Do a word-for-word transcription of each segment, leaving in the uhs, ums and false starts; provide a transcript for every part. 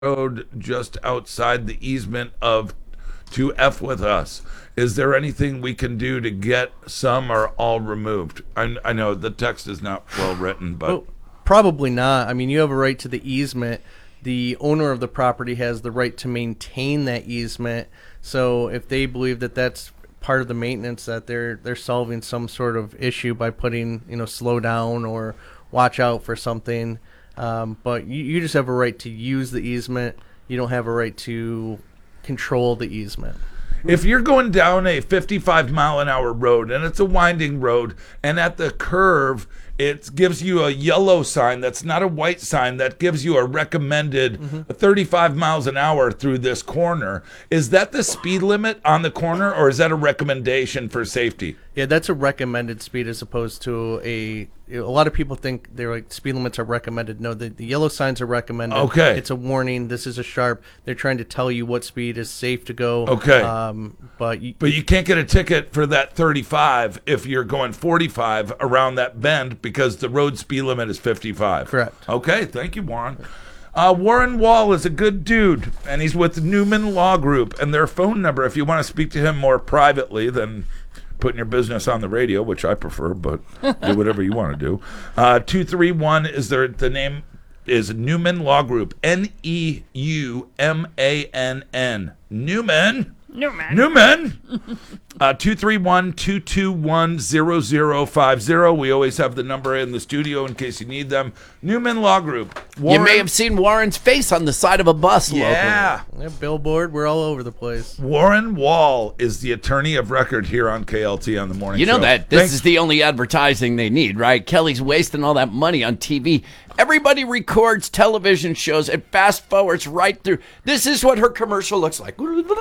road just outside the easement of to F with us. Is there anything we can do to get some or all removed? I, I know the text is not well written, but well, probably not. I mean, you have a right to the easement. The owner of the property has the right to maintain that easement. So if they believe that that's part of the maintenance, that they're they're solving some sort of issue by putting, you know, slow down or watch out for something. Um, but you, you just have a right to use the easement. You don't have a right to control the easement. If you're going down a fifty-five mile an hour road and it's a winding road, and at the curve it gives you a yellow sign that's not a white sign that gives you a recommended mm-hmm. thirty-five miles an hour through this corner, is that the speed limit on the corner, or is that a recommendation for safety? Yeah, that's a recommended speed as opposed to a. A lot of people think they're like speed limits are recommended. No, the, the yellow signs are recommended. Okay. It's a warning. This is a sharp. They're trying to tell you what speed is safe to go. Okay. Um, but you, but you can't get a ticket for that thirty-five if you're going forty-five around that bend because the road speed limit is fifty-five. Correct. Okay. Thank you, Warren. Uh, Warren Wall is a good dude, and he's with Newman Law Group. And their phone number, if you want to speak to him more privately than putting your business on the radio, which I prefer, but do whatever you want to do. Uh, two three one is their, the name is Newman Law Group. N E U M A N N. Newman. Newman. Newman. uh, two three one, two two one, zero zero five zero. We always have the number in the studio in case you need them. Newman Law Group. Warren. You may have seen Warren's face on the side of a bus yeah. locally. Yeah, billboard. We're all over the place. Warren Wall is the attorney of record here on K L T on the morning You know show. that. This Thanks. is the only advertising they need, right? Kelly's wasting all that money on T V. Everybody records television shows and fast forwards right through. This is what her commercial looks like.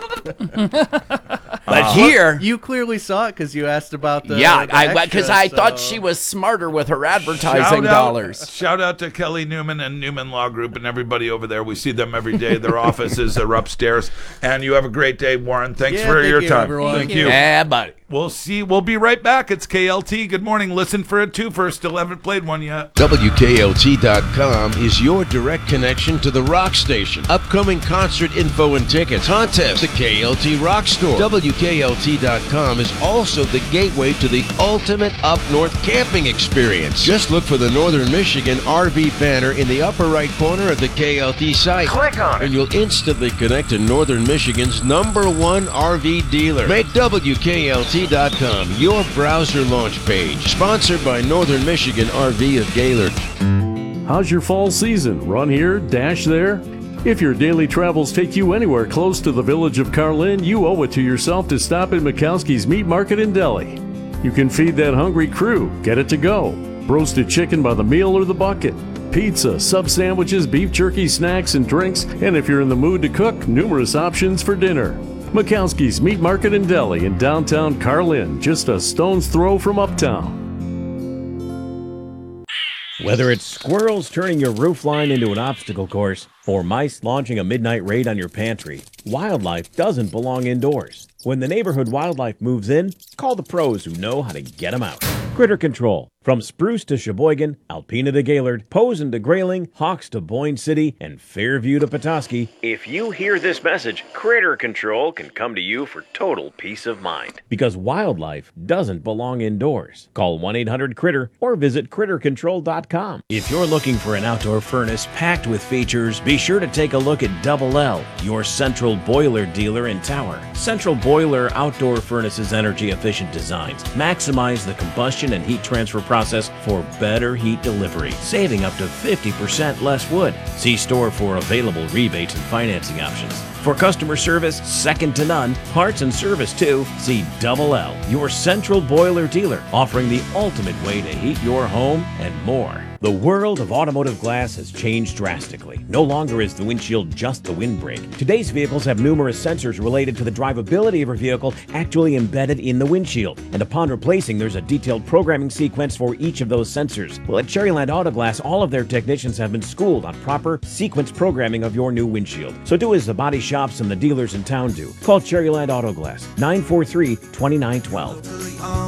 But uh, here, you clearly saw it because you asked about the yeah, the I because I so. thought she was smarter with her advertising shout out, dollars. Shout out to Kelly Newman and Newman Law Group and everybody over there. We see them every day. Their offices are upstairs. And you have a great day, Warren. Thanks yeah, for thank your you, time. Everyone. Thank you. Yeah, buddy. We'll see. We'll be right back. It's K L T. Good morning. Listen for it too. First, still haven't played one yet. W K L T dot com is your direct connection to the rock station. Upcoming concert info and tickets. Contest. The K L T Rock Store. W K L T dot com is also the gateway to the ultimate up north camping experience. Just look for the Northern Michigan R V banner in the upper right corner of the K L T site. Click on it. And you'll instantly connect to Northern Michigan's number one R V dealer. Make W K L T dot com your browser launch page. Sponsored by Northern Michigan R V of Gaylord. How's your fall season? Run here, dash there? If your daily travels take you anywhere close to the village of Carlin, you owe it to yourself to stop at Mikowski's Meat Market in Deli. You can feed that hungry crew, get it to go. Roasted chicken by the meal or the bucket. Pizza, sub sandwiches, beef jerky, snacks, and drinks. And if you're in the mood to cook, numerous options for dinner. Mikowski's Meat Market and Deli in downtown Carlin, just a stone's throw from uptown. Whether it's squirrels turning your roof line into an obstacle course or mice launching a midnight raid on your pantry, wildlife doesn't belong indoors. When the neighborhood wildlife moves in, call the pros who know how to get them out. Critter Control. From Spruce to Sheboygan, Alpena to Gaylord, Posen to Grayling, Hawks to Boyne City, and Fairview to Petoskey, if you hear this message, Critter Control can come to you for total peace of mind. Because wildlife doesn't belong indoors. Call one eight hundred critter or visit critter control dot com. If you're looking for an outdoor furnace packed with features, be sure to take a look at Double L, your central boiler dealer in Tower. Central Boiler Outdoor Furnaces' energy-efficient designs maximize the combustion and heat transfer process for better heat delivery, saving up to fifty percent less wood. See store for available rebates and financing options. For customer service second to none, parts and service too, see Double L, your central boiler dealer, offering the ultimate way to heat your home and more. The world of automotive glass has changed drastically. No longer is the windshield just the windbreak. Today's vehicles have numerous sensors related to the drivability of your vehicle actually embedded in the windshield. And upon replacing, there's a detailed programming sequence for each of those sensors. Well, at Cherryland Auto Glass, all of their technicians have been schooled on proper sequence programming of your new windshield. So do as the body shops and the dealers in town do. Call Cherryland Auto Glass, nine four three, two nine one two.